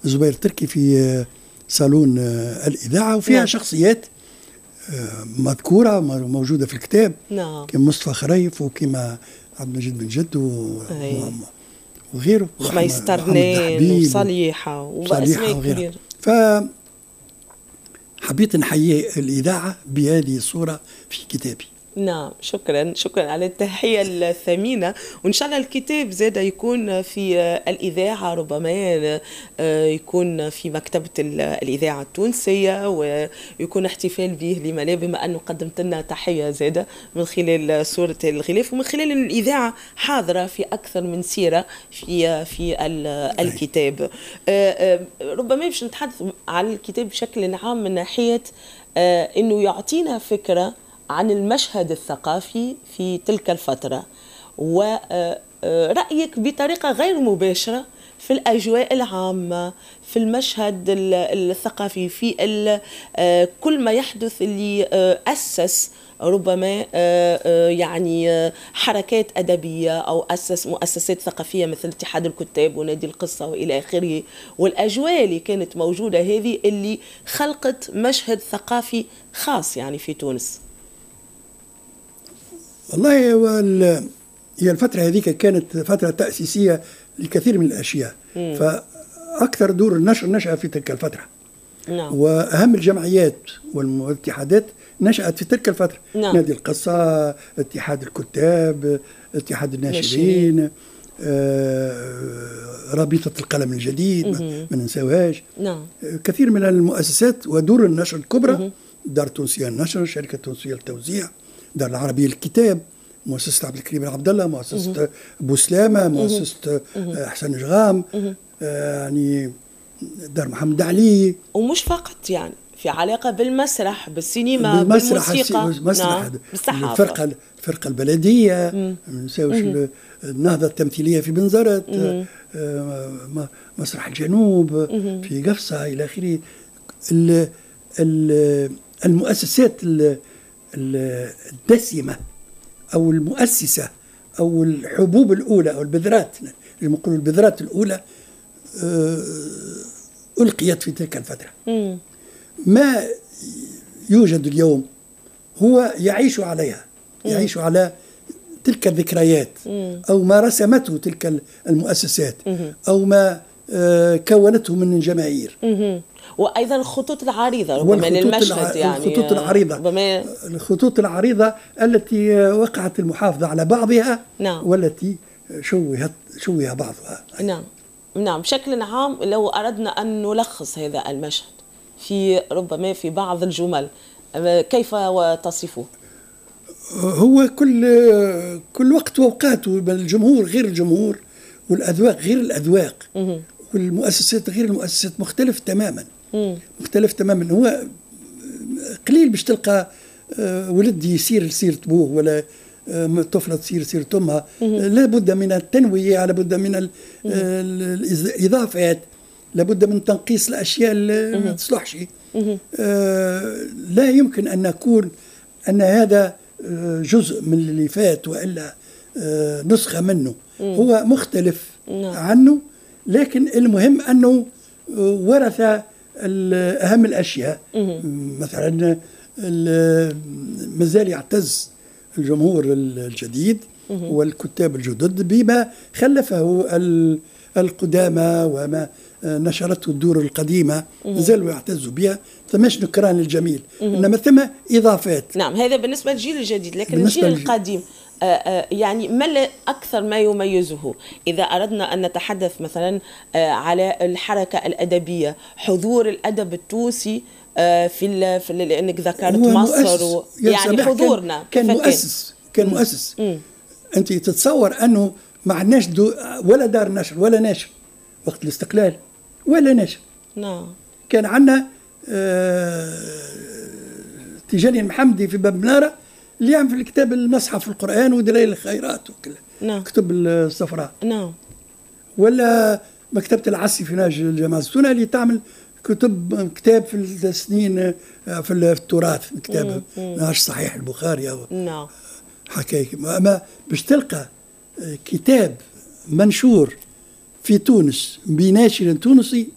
زبير تركي في صالون الإذاعة، وفيها شخصيات مذكورة موجودة في الكتاب، كما مصطفى خريف وكما عبد المجيد بن جد وغيره، خميس ترنين وصليحة وأسماء كبيرة. فحبيت نحيي الإذاعة بهذه الصورة في كتابي. نعم، شكرا على التحية الثمينة، وإن شاء الله الكتاب زاد يكون في الإذاعة، ربما يكون في مكتبة الإذاعة التونسية ويكون احتفال به، لما لا، بما أنه قدمت لنا تحية زادة من خلال صورة الغلاف ومن خلال أن الإذاعة حاضرة في أكثر من سيرة في الكتاب. ربما باش نتحدث عن الكتاب بشكل عام من ناحية أنه يعطينا فكرة عن المشهد الثقافي في تلك الفترة، ورأيك بطريقة غير مباشرة في الأجواء العامة، في المشهد الثقافي، في كل ما يحدث اللي أسس ربما يعني حركات أدبية أو أسس مؤسسات ثقافية مثل اتحاد الكتاب ونادي القصة وإلى آخره، والأجواء اللي كانت موجودة هذه اللي خلقت مشهد ثقافي خاص يعني في تونس. والله هي الفترة هذيك كانت فترة تأسيسية لكثير من الأشياء، فأكثر دور النشر نشأ في تلك الفترة. وأهم الجمعيات والاتحادات نشأت في تلك الفترة. نادي القصة، اتحاد الكتاب، اتحاد الناشرين، رابطة القلم الجديد ما ننساوهاش. كثير من المؤسسات ودور النشر الكبرى، دار تونسية للنشر، شركة تونسية للتوزيع، دار العربية للكتاب، مؤسسة عبد الكريم بن عبد الله، مؤسسة بوسلامة، مؤسسة حسن جغام، يعني دار محمد علي. ومش فقط يعني في علاقة بالمسرح، بالسينما، بالموسيقى، بالصحافة، الفرقة البلدية، ما نساوش النهضة التمثيلية في بنزرت، مسرح الجنوب في قفصة إلى آخره. المؤسسات الدسمة أو المؤسسة أو الحبوب الأولى أو البذرات، نقول البذرات الأولى، ألقيت في تلك الفترة. ما يوجد اليوم هو يعيش عليها، يعيش على تلك الذكريات، أو ما رسمته تلك المؤسسات، أو ما كونته من جماهير. وأيضا الخطوط العريضة ربما للمشهد، يعني الخطوط العريضة، الخطوط العريضة التي وقعت المحافظة على بعضها، والتي شوه بعضها. نعم، بشكل عام لو أردنا أن نلخص هذا المشهد في ربما في بعض الجمل، كيف تصفه؟ هو كل وقت وأوقاته، الجمهور غير الجمهور، والأذواق غير الأذواق، والمؤسسات غير المؤسسات، مختلف تماما. هو قليل باش تلقى ولد يسير سيرة أبوه، ولا طفلة تصير سيرة أمها. لابد من التنويع، لابد من الإضافات، لابد من تنقيص الأشياء اللي ما تصلحش. لا يمكن أن نقول أن هذا جزء من اللي فات وإلا نسخة منه. هو مختلف عنه، لكن المهم أنه ورث أهم الأشياء. مثلا مازال يعتز الجمهور الجديد والكتاب الجدد بما خلفه القدامى وما نشرته الدور القديمة، مازالوا يعتزوا بها. ثماش نكران الجميل، إنما ثم إضافات. نعم، هذا بالنسبة للجيل الجديد، لكن الجيل القديم يعني ما أكثر ما يميزه؟ إذا أردنا أن نتحدث مثلا على الحركة الأدبية، حضور الأدب التونسي في لأنك ذكرت مصر، يعني حضورنا كان مؤسس. أنت تتصور أنه ما عندناش ولا دار نشر ولا ناشر وقت الاستقلال، ولا ناشر. كان عندنا تيجاني المحمدي في باب منارة اللي يعمل في الكتاب المصحف القرآن ودلائل الخيرات وكله، كتب الصفراء. ولا مكتبة العسي في ناج الجامعة الزيتونة اللي تعمل كتاب في السنين في التراث، كتاب ناش صحيح البخاري أو حكاية. أما باش تلقى كتاب منشور في تونس بناشر تونسي